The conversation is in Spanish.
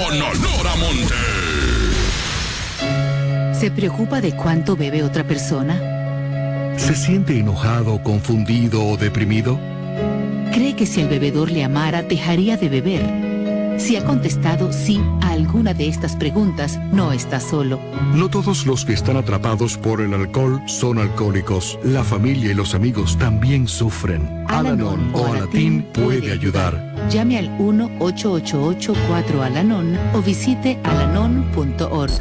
Honor a Monte. ¿Se preocupa de cuánto bebe otra persona? ¿Se siente enojado, confundido o deprimido? ¿Cree que si el bebedor le amara, dejaría de beber? Si ha contestado sí a alguna de estas preguntas, no está solo. No todos los que están atrapados por el alcohol son alcohólicos. La familia y los amigos también sufren. Al-Anon o Alatín puede ayudar. Llame al 1-888-4-Alanon o visite alanon.org.